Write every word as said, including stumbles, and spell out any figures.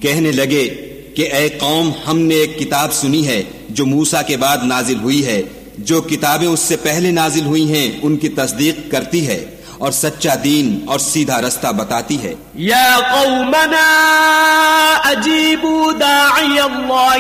कहने लगे कि ऐ कौम, हमने एक किताब सुनी है जो मूसा के बाद नाजिल हुई है, जो किताबें उससे पहले नाजिल हुई हैं उनकी तस्दीक करती है और सच्चा दीन और सीधा रास्ता बताती है। या कौमना अजीबू दाई अल्लाह